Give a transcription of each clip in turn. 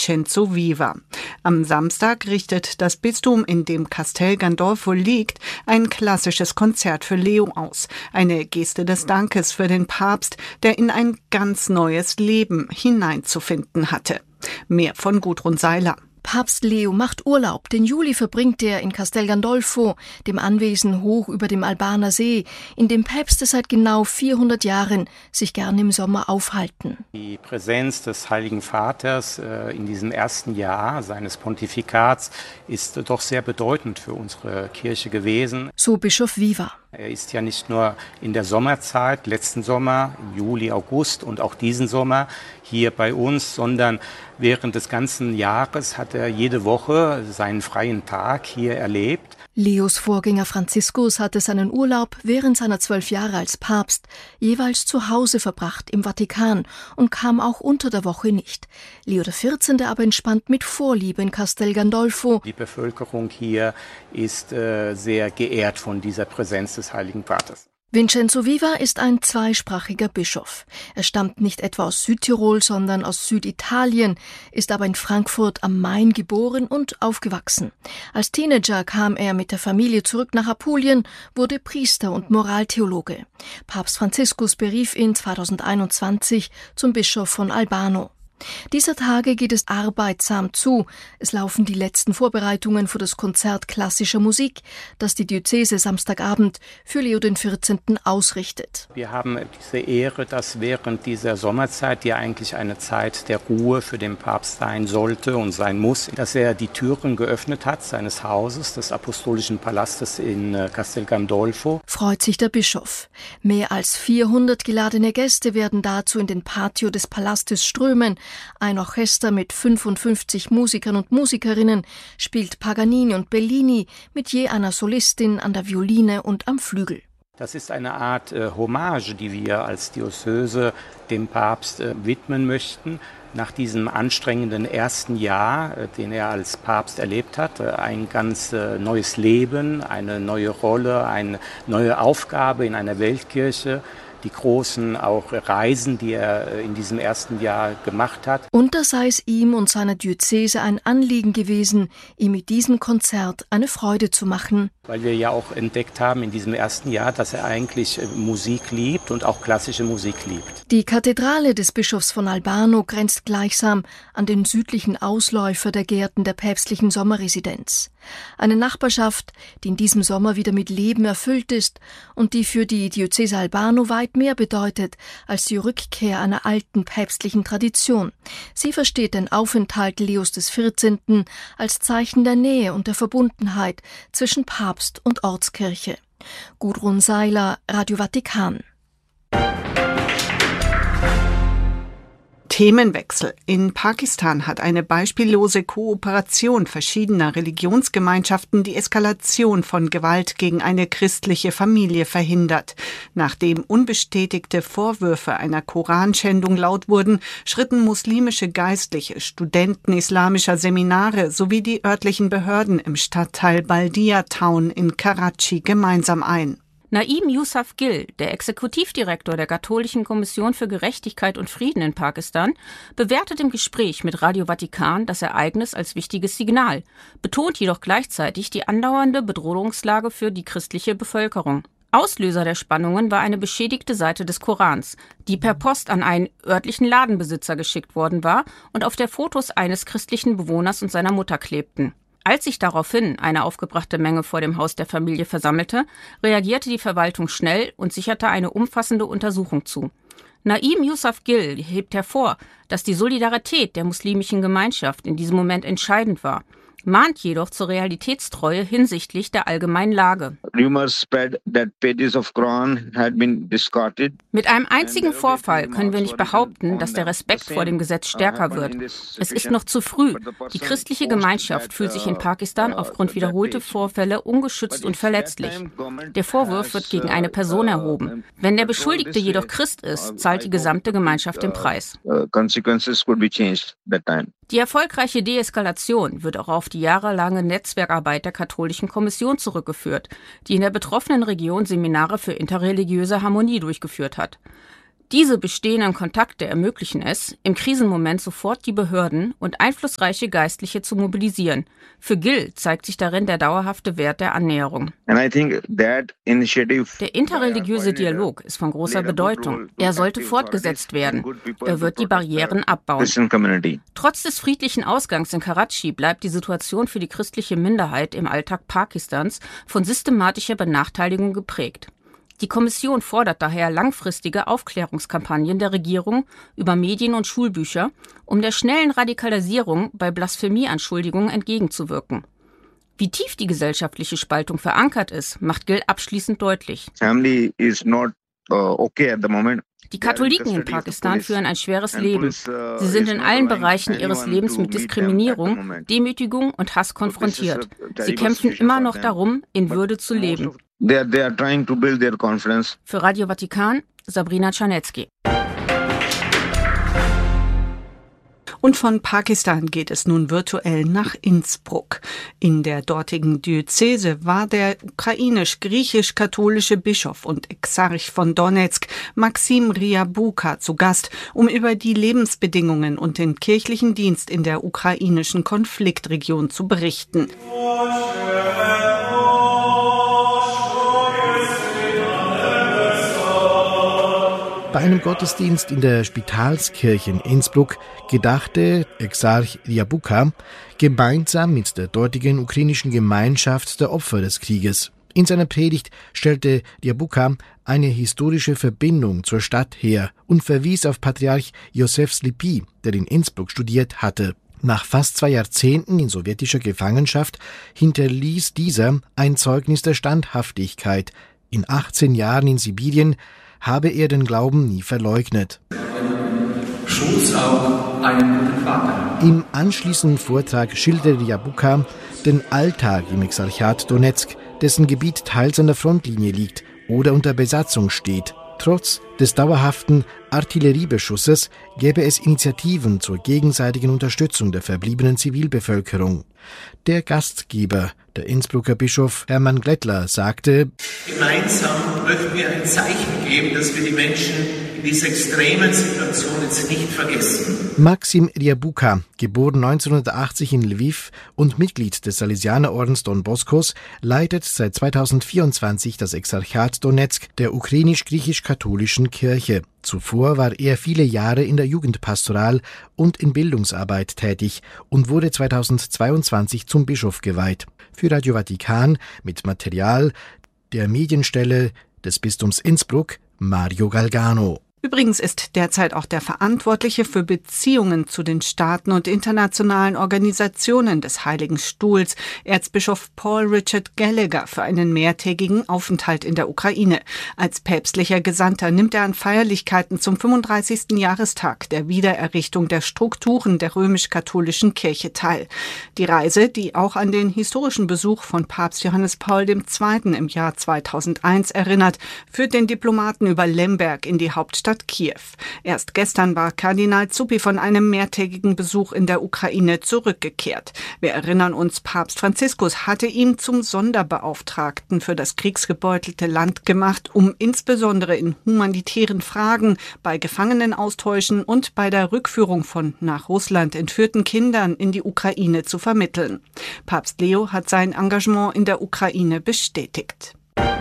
Vincenzo Viva. Am Samstag richtet das Bistum, in dem Castel Gandolfo liegt, ein klassisches Konzert für Leo aus. Eine Geste des Dankes für den Papst, der in ein ganz neues Leben hineinzufinden hatte. Mehr von Gudrun Seiler. Papst Leo macht Urlaub. Den Juli verbringt er in Castel Gandolfo, dem Anwesen hoch über dem Albaner See, in dem Päpste seit genau 400 Jahren sich gern im Sommer aufhalten. Die Präsenz des Heiligen Vaters in diesem ersten Jahr seines Pontifikats ist doch sehr bedeutend für unsere Kirche gewesen. So Bischof Viva. Er ist ja nicht nur in der Sommerzeit, letzten Sommer, im Juli, August und auch diesen Sommer hier bei uns, sondern während des ganzen Jahres hat er jede Woche seinen freien Tag hier erlebt. Leos Vorgänger Franziskus hatte seinen Urlaub während seiner 12 Jahre als Papst jeweils zu Hause verbracht im Vatikan und kam auch unter der Woche nicht. Leo XIV. Aber entspannt mit Vorliebe in Castel Gandolfo. Die Bevölkerung hier ist sehr geehrt von dieser Präsenz des Heiligen Vaters. Vincenzo Viva ist ein zweisprachiger Bischof. Er stammt nicht etwa aus Südtirol, sondern aus Süditalien, ist aber in Frankfurt am Main geboren und aufgewachsen. Als Teenager kam er mit der Familie zurück nach Apulien, wurde Priester und Moraltheologe. Papst Franziskus berief ihn 2021 zum Bischof von Albano. Dieser Tage geht es arbeitsam zu. Es laufen die letzten Vorbereitungen für das Konzert klassischer Musik, das die Diözese Samstagabend für Leo XIV. Ausrichtet. Wir haben diese Ehre, dass während dieser Sommerzeit, die eigentlich eine Zeit der Ruhe für den Papst sein sollte und sein muss, dass er die Türen geöffnet hat seines Hauses, des Apostolischen Palastes in Castel Gandolfo. Freut sich der Bischof. Mehr als 400 geladene Gäste werden dazu in den Patio des Palastes strömen. Ein Orchester mit 55 Musikern und Musikerinnen spielt Paganini und Bellini mit je einer Solistin an der Violine und am Flügel. Das ist eine Art Hommage, die wir als Diözese dem Papst widmen möchten. Nach diesem anstrengenden ersten Jahr, den er als Papst erlebt hat, ein ganz neues Leben, eine neue Rolle, eine neue Aufgabe in einer Weltkirche. Die großen auch Reisen, die er in diesem ersten Jahr gemacht hat. Und da sei es ihm und seiner Diözese ein Anliegen gewesen, ihm mit diesem Konzert eine Freude zu machen. Weil wir ja auch entdeckt haben in diesem ersten Jahr, dass er eigentlich Musik liebt und auch klassische Musik liebt. Die Kathedrale des Bischofs von Albano grenzt gleichsam an den südlichen Ausläufer der Gärten der päpstlichen Sommerresidenz. Eine Nachbarschaft, die in diesem Sommer wieder mit Leben erfüllt ist und die für die Diözese Albano weit mehr bedeutet als die Rückkehr einer alten päpstlichen Tradition. Sie versteht den Aufenthalt Leos XIV. Als Zeichen der Nähe und der Verbundenheit zwischen Papst und Ortskirche. Gudrun Seiler, Radio Vatikan. Themenwechsel. In Pakistan hat eine beispiellose Kooperation verschiedener Religionsgemeinschaften die Eskalation von Gewalt gegen eine christliche Familie verhindert. Nachdem unbestätigte Vorwürfe einer Koranschändung laut wurden, schritten muslimische Geistliche, Studenten islamischer Seminare sowie die örtlichen Behörden im Stadtteil Baldia Town in Karachi gemeinsam ein. Naim Yousaf Gill, der Exekutivdirektor der Katholischen Kommission für Gerechtigkeit und Frieden in Pakistan, bewertet im Gespräch mit Radio Vatikan das Ereignis als wichtiges Signal, betont jedoch gleichzeitig die andauernde Bedrohungslage für die christliche Bevölkerung. Auslöser der Spannungen war eine beschädigte Seite des Korans, die per Post an einen örtlichen Ladenbesitzer geschickt worden war und auf der Fotos eines christlichen Bewohners und seiner Mutter klebten. Als sich daraufhin eine aufgebrachte Menge vor dem Haus der Familie versammelte, reagierte die Verwaltung schnell und sicherte eine umfassende Untersuchung zu. Naim Yousaf Gill hebt hervor, dass die Solidarität der muslimischen Gemeinschaft in diesem Moment entscheidend war, mahnt jedoch zur Realitätstreue hinsichtlich der allgemeinen Lage. Mit einem einzigen Vorfall können wir nicht behaupten, dass der Respekt vor dem Gesetz stärker wird. Es ist noch zu früh. Die christliche Gemeinschaft fühlt sich in Pakistan aufgrund wiederholter Vorfälle ungeschützt und verletzlich. Der Vorwurf wird gegen eine Person erhoben. Wenn der Beschuldigte jedoch Christ ist, zahlt die gesamte Gemeinschaft den Preis. Die erfolgreiche Deeskalation wird auch auf die jahrelange Netzwerkarbeit der Katholischen Kommission zurückgeführt, die in der betroffenen Region Seminare für interreligiöse Harmonie durchgeführt hat. Diese bestehenden Kontakte ermöglichen es, im Krisenmoment sofort die Behörden und einflussreiche Geistliche zu mobilisieren. Für Gill zeigt sich darin der dauerhafte Wert der Annäherung. Der interreligiöse Dialog ist von großer Bedeutung. Er sollte fortgesetzt werden. Er wird die Barrieren abbauen. Trotz des friedlichen Ausgangs in Karachi bleibt die Situation für die christliche Minderheit im Alltag Pakistans von systematischer Benachteiligung geprägt. Die Kommission fordert daher langfristige Aufklärungskampagnen der Regierung über Medien und Schulbücher, um der schnellen Radikalisierung bei Blasphemieanschuldigungen entgegenzuwirken. Wie tief die gesellschaftliche Spaltung verankert ist, macht Gill abschließend deutlich. Die Katholiken in Pakistan führen ein schweres Leben. Sie sind in allen Bereichen ihres Lebens mit Diskriminierung, Demütigung und Hass konfrontiert. Sie kämpfen immer noch darum, in Würde zu leben. Für Radio Vatikan, Sabrina Czarnecki. Und von Pakistan geht es nun virtuell nach Innsbruck. In der dortigen Diözese war der ukrainisch-griechisch-katholische Bischof und Exarch von Donezk, Maxim Ryabuka, zu Gast, um über die Lebensbedingungen und den kirchlichen Dienst in der ukrainischen Konfliktregion zu berichten. Bei einem Gottesdienst in der Spitalskirche in Innsbruck gedachte Exarch Ryabuka gemeinsam mit der dortigen ukrainischen Gemeinschaft der Opfer des Krieges. In seiner Predigt stellte Ryabuka eine historische Verbindung zur Stadt her und verwies auf Patriarch Josef Slipy, der in Innsbruck studiert hatte. Nach fast 2 Jahrzehnten in sowjetischer Gefangenschaft hinterließ dieser ein Zeugnis der Standhaftigkeit. In 18 Jahren in Sibirien habe er den Glauben nie verleugnet. Schutz auch einen guten Vater. Im anschließenden Vortrag schilderte Ryabuka den Alltag im Exarchat Donezk, dessen Gebiet teils an der Frontlinie liegt oder unter Besatzung steht. Trotz des dauerhaften Artilleriebeschusses gäbe es Initiativen zur gegenseitigen Unterstützung der verbliebenen Zivilbevölkerung. Der Gastgeber, der Innsbrucker Bischof Hermann Glättler, sagte: Gemeinsam möchten wir ein Zeichen geben, dass wir die Menschen in dieser extremen Situation jetzt nicht vergessen. Maxim Ryabuka, geboren 1980 in Lviv und Mitglied des Salesianerordens Don Boscos, leitet seit 2024 das Exarchat Donezk der ukrainisch-griechisch-katholischen Kirche. Zuvor war er viele Jahre in der Jugendpastoral und in Bildungsarbeit tätig und wurde 2022 zum Bischof geweiht. Für Radio Vatikan mit Material der Medienstelle des Bistums Innsbruck, Mario Galgano. Übrigens ist derzeit auch der Verantwortliche für Beziehungen zu den Staaten und internationalen Organisationen des Heiligen Stuhls, Erzbischof Paul Richard Gallagher, für einen mehrtägigen Aufenthalt in der Ukraine. Als päpstlicher Gesandter nimmt er an Feierlichkeiten zum 35. Jahrestag der Wiedererrichtung der Strukturen der römisch-katholischen Kirche teil. Die Reise, die auch an den historischen Besuch von Papst Johannes Paul II. Im Jahr 2001 erinnert, führt den Diplomaten über Lemberg in die Hauptstadt Kiew. Erst gestern war Kardinal Zuppi von einem mehrtägigen Besuch in der Ukraine zurückgekehrt. Wir erinnern uns, Papst Franziskus hatte ihn zum Sonderbeauftragten für das kriegsgebeutelte Land gemacht, um insbesondere in humanitären Fragen, bei Gefangenenaustauschen und bei der Rückführung von nach Russland entführten Kindern in die Ukraine zu vermitteln. Papst Leo hat sein Engagement in der Ukraine bestätigt.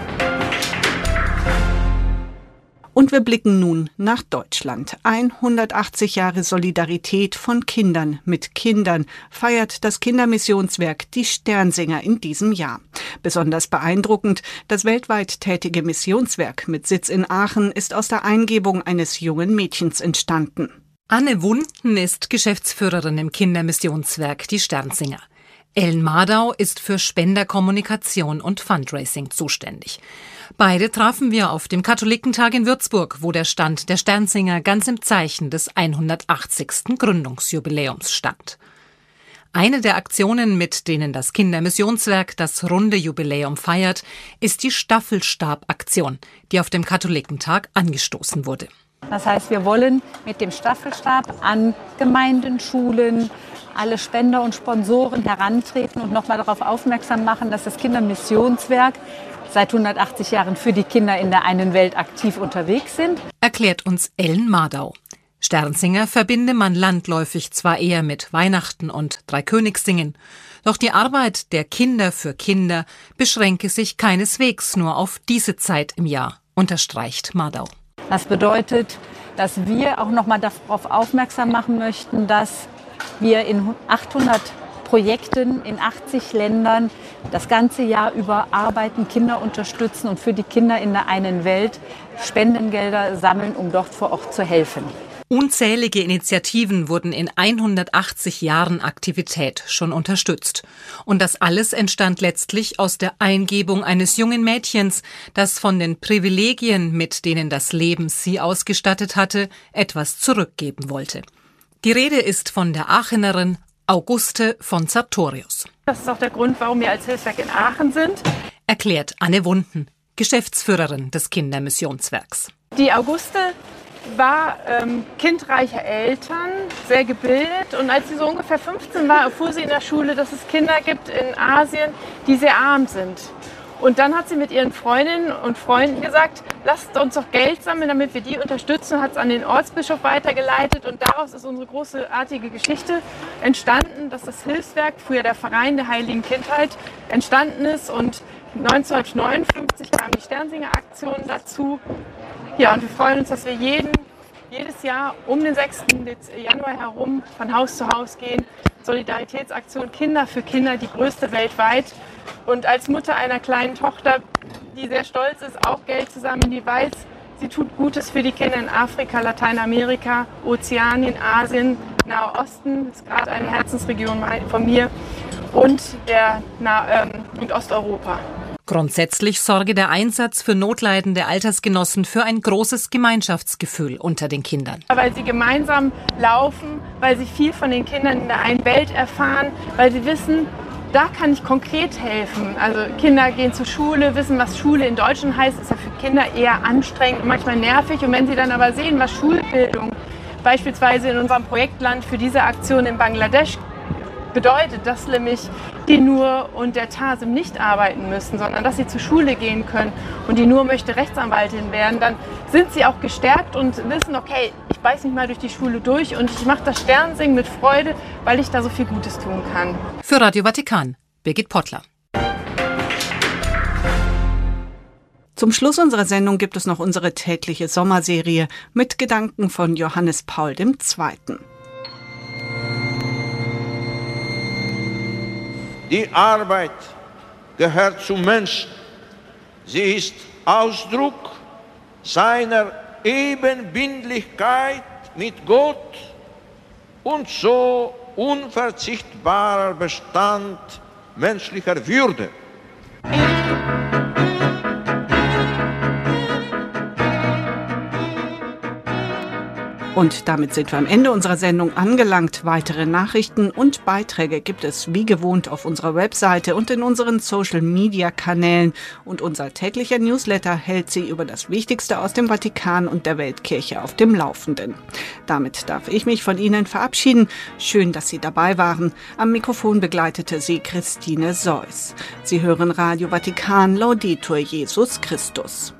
Und wir blicken nun nach Deutschland. 180 Jahre Solidarität von Kindern mit Kindern feiert das Kindermissionswerk Die Sternsinger in diesem Jahr. Besonders beeindruckend, das weltweit tätige Missionswerk mit Sitz in Aachen ist aus der Eingebung eines jungen Mädchens entstanden. Anne Wunden ist Geschäftsführerin im Kindermissionswerk Die Sternsinger. Ellen Mardau ist für Spenderkommunikation und Fundraising zuständig. Beide trafen wir auf dem Katholikentag in Würzburg, wo der Stand der Sternsinger ganz im Zeichen des 180. Gründungsjubiläums stand. Eine der Aktionen, mit denen das Kindermissionswerk das runde Jubiläum feiert, ist die Staffelstab-Aktion, die auf dem Katholikentag angestoßen wurde. Das heißt, wir wollen mit dem Staffelstab an Gemeinden, Schulen, alle Spender und Sponsoren herantreten und nochmal darauf aufmerksam machen, dass das Kindermissionswerk seit 180 Jahren für die Kinder in der einen Welt aktiv unterwegs sind. Erklärt uns Ellen Mardau. Sternsinger verbinde man landläufig zwar eher mit Weihnachten und Dreikönigssingen, doch die Arbeit der Kinder für Kinder beschränke sich keineswegs nur auf diese Zeit im Jahr, unterstreicht Mardau. Das bedeutet, dass wir auch nochmal darauf aufmerksam machen möchten, dass wir in 800 Projekten in 80 Ländern das ganze Jahr über arbeiten, Kinder unterstützen und für die Kinder in der einen Welt Spendengelder sammeln, um dort vor Ort zu helfen. Unzählige Initiativen wurden in 180 Jahren Aktivität schon unterstützt. Und das alles entstand letztlich aus der Eingebung eines jungen Mädchens, das von den Privilegien, mit denen das Leben sie ausgestattet hatte, etwas zurückgeben wollte. Die Rede ist von der Aachenerin Auguste von Sartorius. Das ist auch der Grund, warum wir als Hilfswerk in Aachen sind. Erklärt Anne Wunden, Geschäftsführerin des Kindermissionswerks. Die Auguste war Kind reicher Eltern, sehr gebildet. Und als sie so ungefähr 15 war, erfuhr sie in der Schule, dass es Kinder gibt in Asien, die sehr arm sind. Und dann hat sie mit ihren Freundinnen und Freunden gesagt, lasst uns doch Geld sammeln, damit wir die unterstützen. Und hat es an den Ortsbischof weitergeleitet. Und daraus ist unsere großartige Geschichte entstanden, dass das Hilfswerk, früher der Verein der Heiligen Kindheit, entstanden ist. Und 1959 kam die Sternsinger-Aktion dazu. Ja, und wir freuen uns, dass wir jedes Jahr um den 6. Januar herum von Haus zu Haus gehen. Solidaritätsaktion Kinder für Kinder, die größte weltweit. Und als Mutter einer kleinen Tochter, die sehr stolz ist, auch Geld zu sammeln, die weiß, sie tut Gutes für die Kinder in Afrika, Lateinamerika, Ozeanien, Asien, Nahe Osten, das ist gerade eine Herzensregion von mir, und Osteuropa. Grundsätzlich sorge der Einsatz für notleidende Altersgenossen für ein großes Gemeinschaftsgefühl unter den Kindern. Weil sie gemeinsam laufen, weil sie viel von den Kindern in der einen Welt erfahren, weil sie wissen, da kann ich konkret helfen. Also Kinder gehen zur Schule, wissen, was Schule in Deutschland heißt, ist ja für Kinder eher anstrengend und manchmal nervig. Und wenn sie dann aber sehen, was Schulbildung beispielsweise in unserem Projektland für diese Aktion in Bangladesch bedeutet, dass nämlich die Nur und der Tasim nicht arbeiten müssen, sondern dass sie zur Schule gehen können und die Nur möchte Rechtsanwältin werden, dann sind sie auch gestärkt und wissen, okay, ich beiß mich mal durch die Schule durch und ich mache das Sternsingen mit Freude, weil ich da so viel Gutes tun kann. Für Radio Vatikan, Birgit Pottler. Zum Schluss unserer Sendung gibt es noch unsere tägliche Sommerserie mit Gedanken von Johannes Paul II. Die Arbeit gehört zum Menschen. Sie ist Ausdruck seiner Ebenbildlichkeit mit Gott und so unverzichtbarer Bestand menschlicher Würde. Und damit sind wir am Ende unserer Sendung angelangt. Weitere Nachrichten und Beiträge gibt es wie gewohnt auf unserer Webseite und in unseren Social-Media-Kanälen. Und unser täglicher Newsletter hält Sie über das Wichtigste aus dem Vatikan und der Weltkirche auf dem Laufenden. Damit darf ich mich von Ihnen verabschieden. Schön, dass Sie dabei waren. Am Mikrofon begleitete Sie Christine Seuss. Sie hören Radio Vatikan, Laudetur Jesus Christus.